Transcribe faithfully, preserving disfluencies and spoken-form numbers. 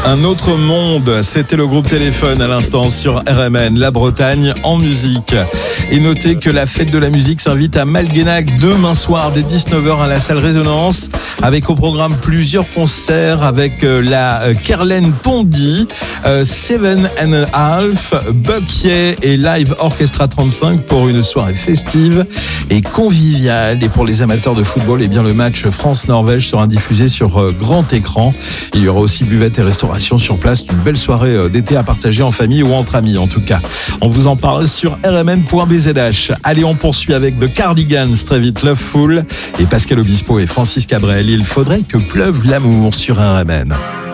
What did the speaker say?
Un autre monde, c'était le groupe Téléphone à l'instant sur R M N, la Bretagne en musique. Et notez que la fête de la musique s'invite à Malguenac demain soir dès dix-neuf heures à la salle Résonance, avec au programme plusieurs concerts avec la Kerlen Pondy, Seven and a Half, Buckye et Live Orchestra trente-cinq pour une soirée festive et conviviale. Et pour les amateurs de football, eh bien le match France-Norvège sera diffusé sur grand écran. Il y aura aussi buvette et restauration sur place, une belle soirée d'été à partager en famille ou entre amis en tout cas. On vous en parle sur r m n point b z h. Allez, on poursuit avec The Cardigans, très vite Loveful et Pascal Obispo et Francis Cabrel. Il faudrait que pleuve l'amour sur R M N.